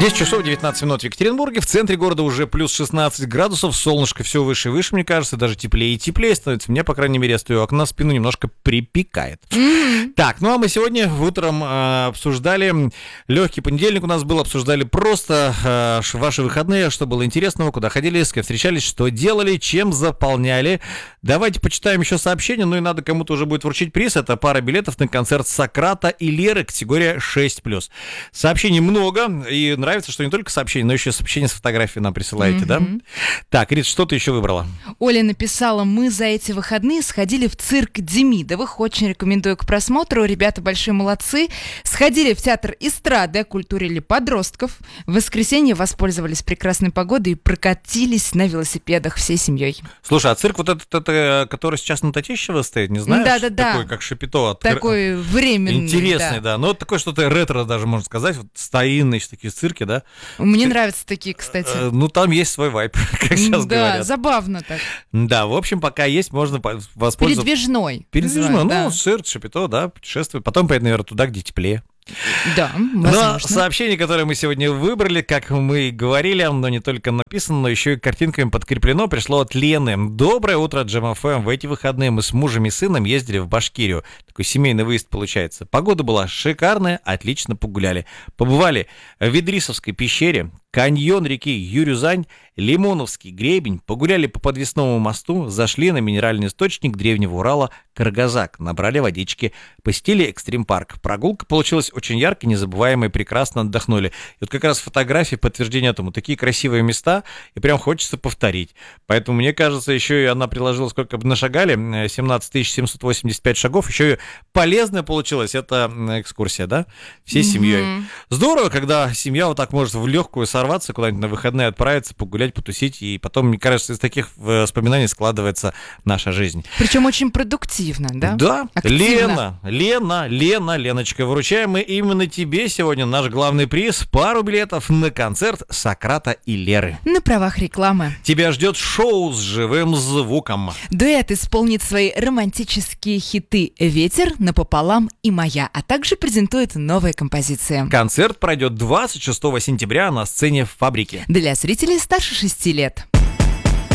10 часов 19 минут в Екатеринбурге. В центре города уже плюс 16 градусов. Солнышко все выше и выше, мне кажется. Даже теплее и теплее становится. Мне, по крайней мере, я стою у окна, спину немножко припекает. Так, ну а мы сегодня утром обсуждали... Легкий понедельник у нас был. Обсуждали просто ваши выходные, что было интересного, куда ходили, с кем встречались, что делали, чем заполняли. Давайте почитаем еще сообщения. Ну и надо кому-то уже будет вручить приз. Это пара билетов на концерт Сократа и Леры, категория 6+. Сообщений много. И нравится, что не только сообщения, но еще сообщения с фотографией нам присылаете, да? Так, Рит, что ты еще выбрала? Оля написала: мы за эти выходные сходили в цирк Демидовых. Очень рекомендую к просмотру. Ребята большие молодцы. Сходили в театр эстрады, окультурили подростков. В воскресенье воспользовались прекрасной погодой и прокатились на велосипедах всей семьей. Слушай, а цирк вот этот, который сейчас на Татищево стоит, не знаешь? Да-да-да. Такой, как Шапито. Такой временный. Интересный, да. Ну, вот такое что-то ретро даже, можно сказать. Вот старинные такие цирки, да? Мне нравятся такие, кстати. Ну, там есть свой вайб, как сейчас говорят. Да, забавно так. Да, в общем, пока есть, можно воспользоваться. Передвижной. Передвижной, да. цирк, Шапито, да, путешествие. Потом поедет, наверное, туда, где теплее. Да, возможно. Но сообщение, которое мы сегодня выбрали, как мы и говорили, но не только написано, но еще и картинками подкреплено, пришло от Лены. Доброе утро, Джем ФМ. В эти выходные мы с мужем и сыном ездили в Башкирию. Такой семейный выезд получается. Погода была шикарная, отлично погуляли. Побывали в Идрисовской пещере, каньон реки Юрюзань, Лимоновский гребень, погуляли по подвесному мосту, зашли на минеральный источник древнего Урала Каргазак, набрали водички, посетили экстрим-парк. Прогулка получилась очень яркой, незабываемой, прекрасно отдохнули. И вот как раз фотографии подтверждения этому. Такие красивые места, и прям хочется повторить. Поэтому, мне кажется, еще и она приложила, сколько бы нашагали, 17 785 шагов, еще и полезная получилась эта экскурсия, да, всей семьей. Здорово, когда семья вот так может в легкую сорваться, куда-нибудь на выходные отправиться, погулять, потусить, и потом, мне кажется, из таких воспоминаний складывается наша жизнь. Причем очень продуктивно, да? Да, активно. Леночка, вручаем мы именно тебе сегодня наш главный приз, пару билетов на концерт Сократа и Леры. На правах рекламы. Тебя ждет шоу с живым звуком. Дуэт исполнит свои романтические хиты «Ветер», «Напополам» и «Моя», а также презентует новые композиции. Концерт пройдет 26 сентября на сцене «Фабрики». Для зрителей старше 6 лет.